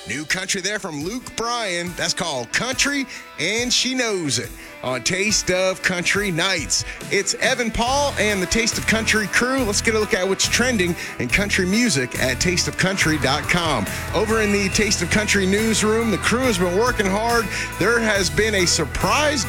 New country there from Luke Bryan. That's called Country, and She Knows It on Taste of Country Nights. It's Evan Paul and the Taste of Country crew. Let's get a look at what's trending in country music at tasteofcountry.com. Over in the Taste of Country newsroom, the crew has been working hard. There has been a surprise